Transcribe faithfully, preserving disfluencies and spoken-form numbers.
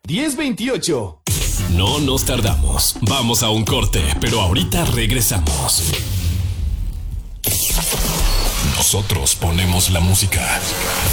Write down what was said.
diez veintiocho. No nos tardamos. Vamos a un corte, pero ahorita regresamos. Nosotros ponemos la música.